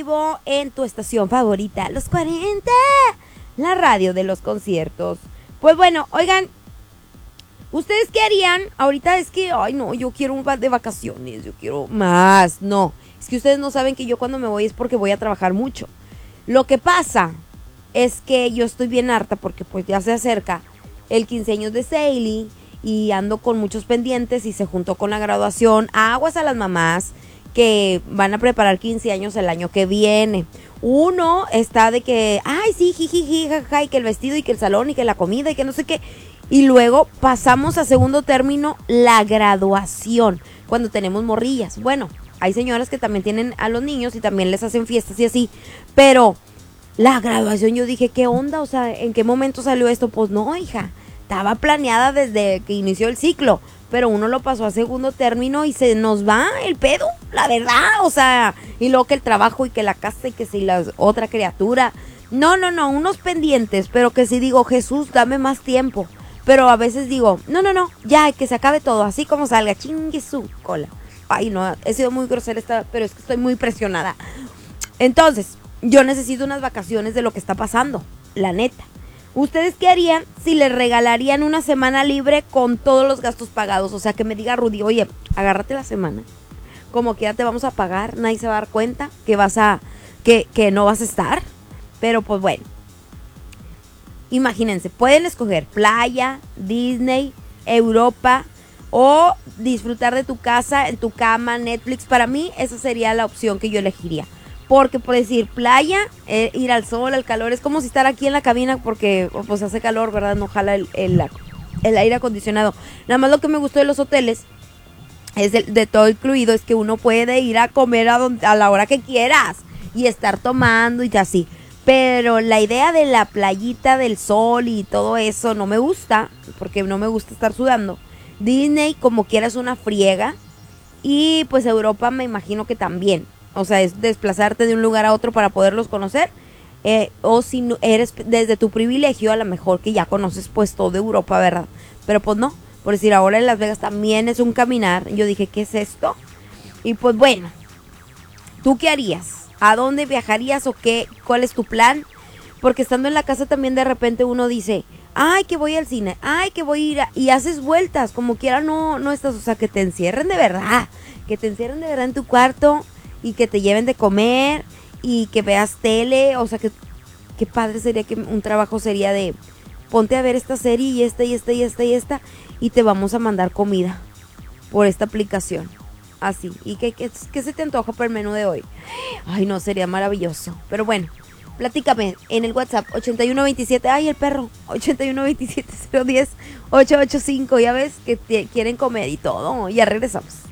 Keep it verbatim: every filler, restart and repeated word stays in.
vivo en tu estación favorita, Los cuarenta, la radio de los conciertos. Pues bueno, oigan, ¿ustedes qué harían? Ahorita es que, ay no, yo quiero un par de vacaciones, yo quiero más. No, es que ustedes no saben que yo cuando me voy es porque voy a trabajar mucho. Lo que pasa es que yo estoy bien harta porque pues ya se acerca el quince años de Sailey y ando con muchos pendientes y se juntó con la graduación. Aguas a las mamás que van a preparar quince años el año que viene. Uno está de que, ay sí, jiji, jajaja, y que el vestido y que el salón y que la comida y que no sé qué. Y luego pasamos a segundo término la graduación, cuando tenemos morrillas. Bueno, hay señoras que también tienen a los niños y también les hacen fiestas y así, pero la graduación yo dije, ¿qué onda? O sea, ¿en qué momento salió esto? Pues no, hija, estaba planeada desde que inició el ciclo, pero uno lo pasó a segundo término y se nos va el pedo, la verdad, o sea, y luego que el trabajo y que la casa y que si la otra criatura. No, no, no, unos pendientes, pero que si digo, Jesús, dame más tiempo. Pero a veces digo, no, no, no, ya, que se acabe todo, así como salga, chingue su cola. Ay, no, he sido muy grosera esta, pero es que estoy muy presionada. Entonces, yo necesito unas vacaciones de lo que está pasando, la neta. ¿Ustedes qué harían si les regalarían una semana libre con todos los gastos pagados? O sea, que me diga Rudy, oye, agárrate la semana, como que ya te vamos a pagar, nadie se va a dar cuenta que vas a, que, que no vas a estar. Pero pues bueno, imagínense, pueden escoger playa, Disney, Europa o disfrutar de tu casa, en tu cama, Netflix. Para mí esa sería la opción que yo elegiría. Porque por decir playa, eh, ir al sol, al calor, es como si estar aquí en la cabina porque pues hace calor, ¿verdad? No jala el, el, el aire acondicionado. Nada más lo que me gustó de los hoteles es de, de todo incluido, es que uno puede ir a comer a, donde, a la hora que quieras y estar tomando y así. Pero la idea de la playita del sol y todo eso no me gusta, porque no me gusta estar sudando. Disney como quiera es una friega y pues Europa me imagino que también. O sea, es desplazarte de un lugar a otro para poderlos conocer. Eh, o si no, eres desde tu privilegio, a lo mejor que ya conoces pues toda Europa, ¿verdad? Pero pues no, por decir, ahora en Las Vegas también es un caminar. Yo dije, ¿qué es esto? Y pues bueno, ¿tú qué harías? ¿A dónde viajarías o qué? ¿Cuál es tu plan? Porque estando en la casa también de repente uno dice, ay, que voy al cine, ay, que voy a ir a... y haces vueltas, como quiera no, no estás, o sea, que te encierren de verdad, que te encierren de verdad en tu cuarto y que te lleven de comer y que veas tele, o sea, que qué padre sería que un trabajo sería de ponte a ver esta serie y esta y esta y esta y esta y te vamos a mandar comida por esta aplicación. Así, ¿y qué, qué, qué se te antoja para el menú de hoy? Ay, no, sería maravilloso. Pero bueno, platícame en el WhatsApp ochenta y uno veintisiete, ay, el perro, ochenta y uno veintisiete cero diez ocho ocho cinco, ya ves que te quieren comer y todo, ya regresamos.